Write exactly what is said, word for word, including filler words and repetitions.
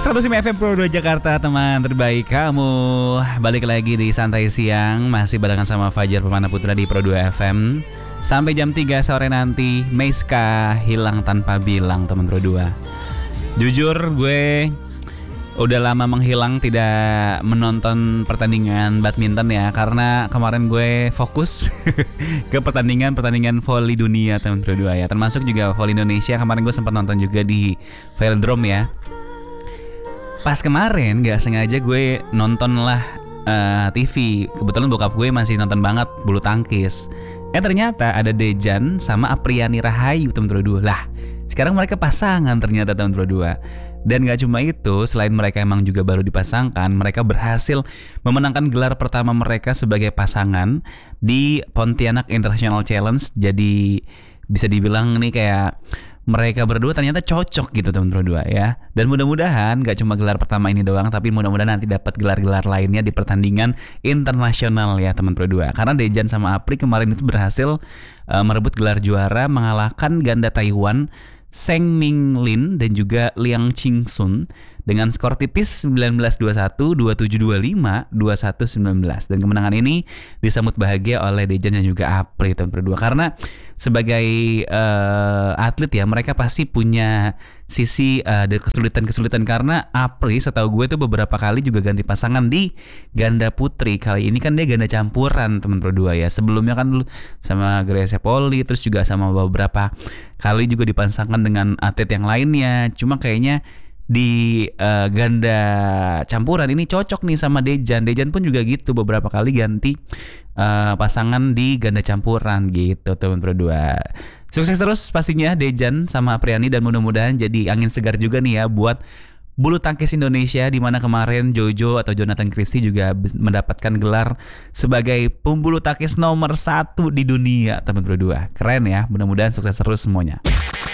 seratus lima F M Pro dua Jakarta, teman terbaik kamu. Balik lagi di Santai Siang, masih barengan sama Fajar Permana Putra di Pro dua F M. Sampai jam tiga sore nanti, Meiska hilang tanpa bilang, teman Pro dua. Jujur gue udah lama menghilang tidak menonton pertandingan badminton ya, karena kemarin gue fokus ke pertandingan-pertandingan voli dunia, teman Pro dua ya. Termasuk juga voli Indonesia, kemarin gue sempat nonton juga di Velodrome ya. Pas kemarin gak sengaja gue nonton lah uh, T V. Kebetulan bokap gue masih nonton banget bulu tangkis. Eh ternyata ada Dejan sama Apriani Rahayu, teman Pro dua. Lah sekarang mereka pasangan ternyata, teman Pro dua. Dan gak cuma itu, selain mereka emang juga baru dipasangkan, mereka berhasil memenangkan gelar pertama mereka sebagai pasangan di Pontianak International Challenge. Jadi bisa dibilang nih kayak mereka berdua ternyata cocok gitu, teman Pro dua ya. Dan mudah-mudahan gak cuma gelar pertama ini doang, tapi mudah-mudahan nanti dapat gelar-gelar lainnya di pertandingan internasional ya, teman Pro dua. Karena Dejan sama Apri kemarin itu berhasil uh, merebut gelar juara, mengalahkan ganda Taiwan Seng Ming Lin dan juga Liang Qingsun dengan skor tipis sembilan belas dua puluh satu, dua puluh tujuh dua puluh lima, dua puluh satu sembilan belas. Dan kemenangan ini disambut bahagia oleh Dejan dan juga Apri, teman Pro dua. Karena sebagai uh, atlet ya, mereka pasti punya sisi uh, kesulitan-kesulitan. Karena Apri setahu gue tuh beberapa kali juga ganti pasangan di ganda putri. Kali ini kan dia ganda campuran, teman Pro dua ya. Sebelumnya kan dulu sama Grace Poli, terus juga sama beberapa kali juga dipasangkan dengan atlet yang lainnya. Cuma kayaknya di uh, ganda campuran ini cocok nih sama Dejan. Dejan pun juga gitu, beberapa kali ganti uh, pasangan di ganda campuran gitu, teman Pro dua. Sukses terus pastinya Dejan sama Apriani, dan mudah-mudahan jadi angin segar juga nih ya buat bulu tangkis Indonesia, di mana kemarin Jojo atau Jonathan Christie juga mendapatkan gelar sebagai pembulu tangkis nomor satu di dunia, teman Pro dua. Keren ya, mudah-mudahan sukses terus semuanya.